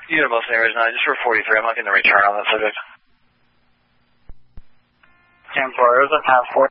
Unit Boston Airways 9, just for 43. I'm not getting a return on that subject. Employers have 4